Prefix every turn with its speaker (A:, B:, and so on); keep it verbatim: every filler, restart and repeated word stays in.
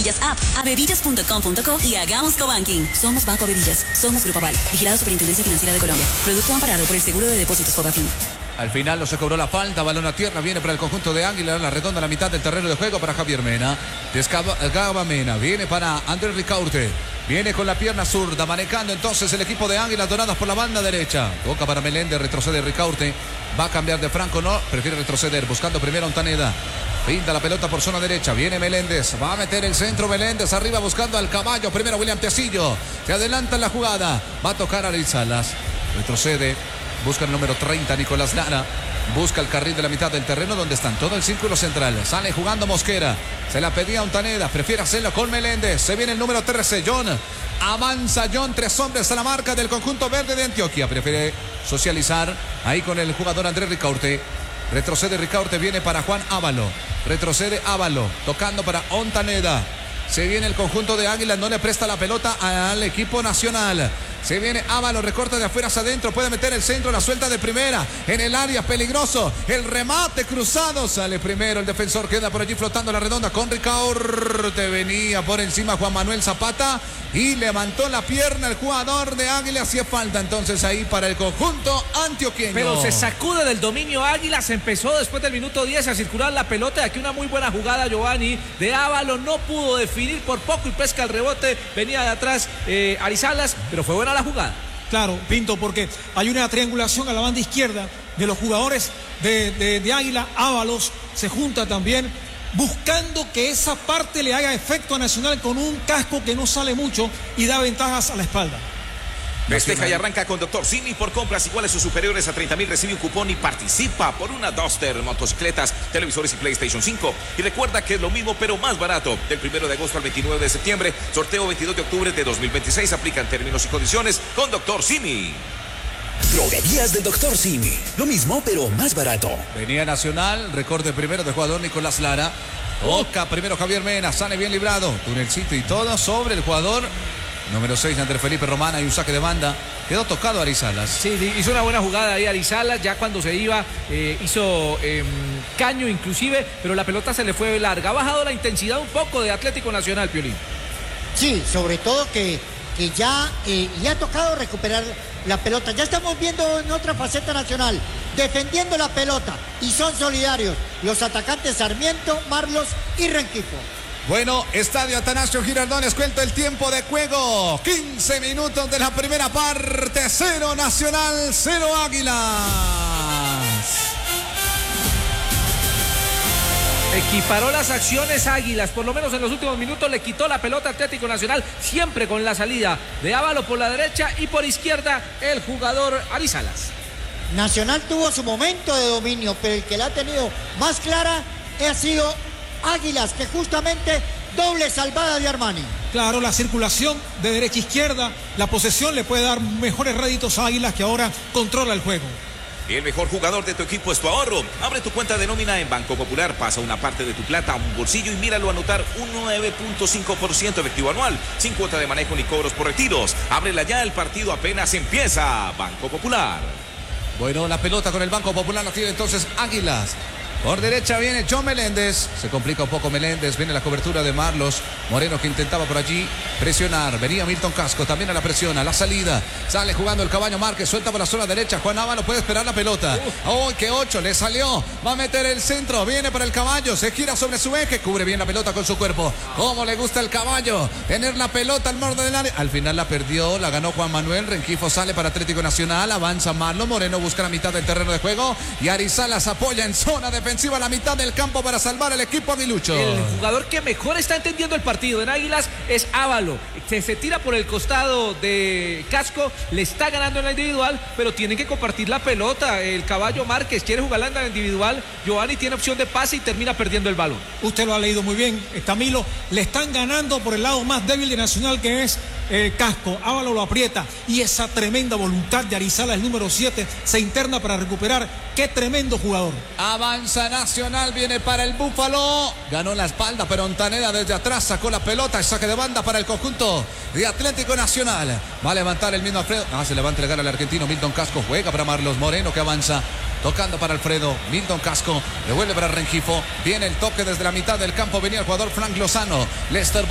A: Avevillas App, avevillas punto com punto co y hagamos cobanking. Somos Banco Avevillas. Somos Grupo Aval. Vigilado Superintendencia Financiera de Colombia. Producto amparado por el Seguro de Depósitos Fogafín.
B: Al final no se cobró la falta, balón a tierra, viene para el conjunto de Águila, la redonda a la mitad del terreno de juego para Javier Mena. Descaba Mena, viene para Andrés Ricaurte, viene con la pierna zurda, manejando entonces el equipo de Águilas Doradas por la banda derecha. Toca para Meléndez, retrocede Ricaurte, va a cambiar de Franco, no, prefiere retroceder, buscando primero a Ontaneda. Pinta la pelota por zona derecha, viene Meléndez, va a meter el centro Meléndez, arriba buscando al caballo, primero William Tecillo, se adelanta en la jugada, va a tocar a Ariel Salas, retrocede. Busca el número treinta, Nicolás Lara. Busca el carril de la mitad del terreno donde están todo el círculo central. Sale jugando Mosquera. Se la pedía Ontaneda. Prefiere hacerlo con Meléndez. Se viene el número trece, John. Avanza John. Tres hombres a la marca del conjunto verde de Antioquia. Prefiere socializar ahí con el jugador Andrés Ricaurte. Retrocede Ricaurte. Viene para Juan Ávalo. Retrocede Ávalo. Tocando para Ontaneda. Se viene el conjunto de Águilas. No le presta la pelota al equipo nacional. Se viene Ávalo, recorta de afuera hacia adentro, puede meter el centro, la suelta de primera, en el área, peligroso, el remate cruzado, sale primero, el defensor queda por allí flotando la redonda con Ricaurte, venía por encima Juan Manuel Zapata y levantó la pierna el jugador de Águilas, hacía falta entonces ahí para el conjunto antioqueño.
C: Pero se sacude del dominio Águilas, empezó después del minuto diez a circular la pelota, aquí una muy buena jugada Giovanni de Ávalo, no pudo definir por poco y pesca el rebote, venía de atrás eh, Arizalas, pero fue buena la jugada.
D: Claro, Pinto, porque hay una triangulación a la banda izquierda de los jugadores de, de, de Águila. Ábalos se junta también buscando que esa parte le haga efecto a Nacional con un casco que no sale mucho y da ventajas a la espalda.
E: Festeja y arranca con Doctor Simi. Por compras iguales o superiores a treinta mil recibe un cupón y participa por una Duster, motocicletas, televisores y PlayStation cinco. Y recuerda que es lo mismo pero más barato. Del primero de agosto al veintinueve de septiembre, sorteo veintidós de octubre de dos mil veintiséis. Aplican términos y condiciones con Doctor Simi.
F: Droguerías del Doctor Simi. Lo mismo pero más barato.
B: Venía Nacional, recorte primero del jugador Nicolás Lara. Toca primero Javier Mena, sale bien librado. Tunelcito y todo sobre el jugador número seis, Andrés Felipe Román, hay un saque de banda. Quedó tocado Arizalas.
C: Sí, hizo una buena jugada ahí Arizalas, ya cuando se iba eh, hizo eh, caño inclusive, pero la pelota se le fue larga. Ha bajado la intensidad un poco de Atlético Nacional, Piolín.
G: Sí, sobre todo que, que ya eh, le ha tocado recuperar la pelota. Ya estamos viendo en otra faceta Nacional, defendiendo la pelota, y son solidarios los atacantes Sarmiento, Marlos y Rengifo.
B: Bueno, Estadio Atanasio Girardón, les cuento el tiempo de juego. quince minutos de la primera parte. Cero Nacional, cero Águilas.
C: Equiparó las acciones Águilas, por lo menos en los últimos minutos le quitó la pelota Atlético Nacional, siempre con la salida de Ávalo por la derecha y por izquierda el jugador Arizalas.
G: Nacional tuvo su momento de dominio, pero el que la ha tenido más clara ha sido Águilas, que justamente doble salvada de Armani.
D: Claro, la circulación de derecha a izquierda, la posesión le puede dar mejores réditos a Águilas, que ahora controla el juego.
E: El mejor jugador de tu equipo es tu ahorro. Abre tu cuenta de nómina en Banco Popular, pasa una parte de tu plata a un bolsillo y míralo anotar un nueve punto cinco por ciento efectivo anual, sin cuota de manejo ni cobros por retiros. Ábrela ya, el partido apenas empieza. Banco Popular.
B: Bueno, la pelota con el Banco Popular la tiene entonces Águilas. Por derecha viene John Meléndez. Se complica un poco Meléndez. Viene la cobertura de Marlos Moreno, que intentaba por allí presionar. Venía Milton Casco también a la presión, a la salida. Sale jugando el Caballo Márquez. Suelta por la zona derecha. Juan Ávalo puede esperar la pelota. ¡Oh, qué ocho! Le salió. Va a meter el centro. Viene para el Caballo. Se gira sobre su eje. Cubre bien la pelota con su cuerpo. ¿Cómo le gusta el Caballo? Tener la pelota al borde del área. Al final la perdió. La ganó Juan Manuel. Rengifo sale para Atlético Nacional. Avanza Marlos Moreno. Busca la mitad del terreno de juego. Y Arizalas apoya en zona defensiva a la mitad del campo para salvar al equipo aguilucho.
C: El jugador que mejor está entendiendo el partido en Águilas es Ávalo. Se, se tira por el costado de Casco, le está ganando en la individual, pero tienen que compartir la pelota. El Caballo Márquez quiere jugarla en la individual. Giovanni tiene opción de pase y termina perdiendo el balón.
D: Usted lo ha leído muy bien, Camilo. Le están ganando por el lado más débil de Nacional, que es el Casco. Ávalo lo aprieta y esa tremenda voluntad de Arizalas, el número siete, se interna para recuperar. Qué tremendo jugador.
B: Avanza Nacional, viene para el Búfalo. Ganó la espalda, pero Ontaneda desde atrás sacó la pelota y saque de banda para el conjunto de Atlético Nacional. Va a levantar el mismo Alfredo. Ah, se le va a entregar al argentino Milton Casco. Juega para Marlos Moreno, que avanza. Tocando para Alfredo. Milton Casco. Devuelve para Rengifo. Viene el toque desde la mitad del campo. Venía el jugador Frank Lozano. Lester